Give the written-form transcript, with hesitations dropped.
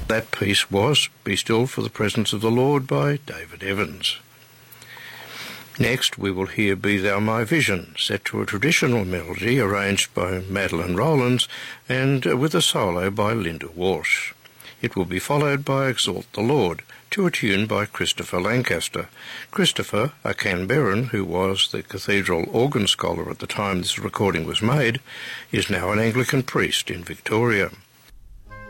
That piece was Be Still for the Presence of the Lord by David Evans. Next we will hear Be Thou My Vision, set to a traditional melody arranged by Madeleine Rowlands and with a solo by Linda Walsh. It will be followed by Exalt the Lord, to a tune by Christopher Lancaster. Christopher, a Canberran who was the cathedral organ scholar at the time this recording was made, is now an Anglican priest in Victoria.